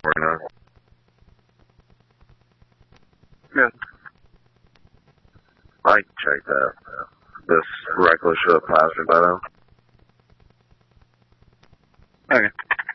California. Yeah. I can check that. This reckless should have passed me by now. Okay.